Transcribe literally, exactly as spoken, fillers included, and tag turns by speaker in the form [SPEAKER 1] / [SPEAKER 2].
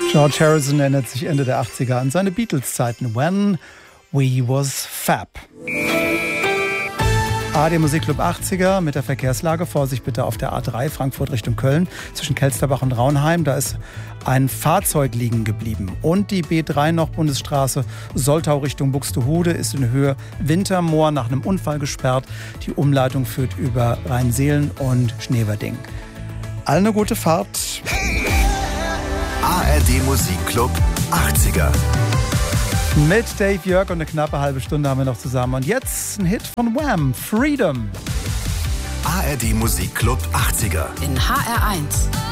[SPEAKER 1] George Harrison erinnert sich Ende der achtziger an seine Beatles-Zeiten. When we was fab. A R D Musikclub achtziger mit der Verkehrslage. Vorsicht bitte auf der A drei Frankfurt Richtung Köln zwischen Kelsterbach und Raunheim. Da ist ein Fahrzeug liegen geblieben. Und die B drei noch Bundesstraße Soltau Richtung Buxtehude ist in Höhe Wintermoor nach einem Unfall gesperrt. Die Umleitung führt über Rheinseelen und Schneverding. Allen eine gute Fahrt.
[SPEAKER 2] A R D Musikclub achtziger.
[SPEAKER 1] Mit Dave Jörg und eine knappe halbe Stunde haben wir noch zusammen. Und jetzt ein Hit von Wham, Freedom.
[SPEAKER 2] A R D Musikclub achtziger.
[SPEAKER 3] In H R eins.